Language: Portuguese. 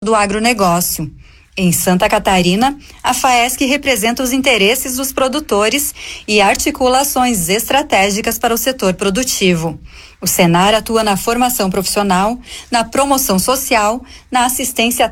do agronegócio. Em Santa Catarina, a FAESC representa os interesses dos produtores e articula ações estratégicas para o setor produtivo. O Senar atua na formação profissional, na promoção social, na assistência